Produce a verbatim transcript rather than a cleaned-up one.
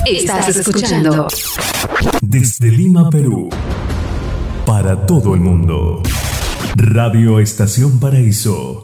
Estás escuchando desde Lima, Perú, para todo el mundo. Radio Estación Paraíso.